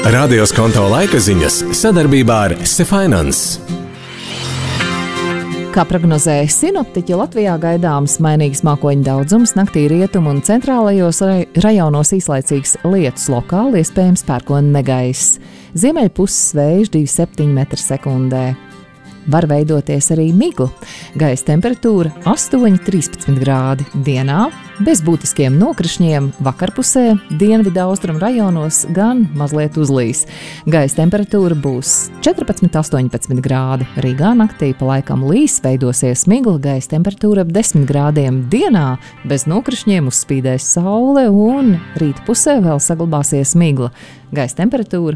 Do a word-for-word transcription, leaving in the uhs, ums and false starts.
Radio Skonto laika ziņas sadarbībā ar Sefinance. Kā prognozēja sinoptiķi, Latvijā gaidāms mainīgs mākoņu daudzums, naktī rietumu un centrālajos rajonos īslaicīgs lietus, lokāli iespējams pērkona negaiss. Ziemeļpuses vējš divi komats septiņi metri sekundē. Var veidoties arī migla. Gaisa temperatūra astoņi līdz trīspadsmit grādi. Dienā bez būtiskiem nokrišņiem, vakarpusē dienvidu austrumu rajonos gan mazliet uzlīs. Gaisa temperatūra būs četrpadsmit līdz astoņpadsmit grādi. Rīgā naktī pa laikam līs, veidosies migla, gaisa temperatūra ap desmit grādiem. Dienā bez nokrišņiem uzspīdēs saule un rīta pusē vēl saglabāsies migla. Gaisa temperatūra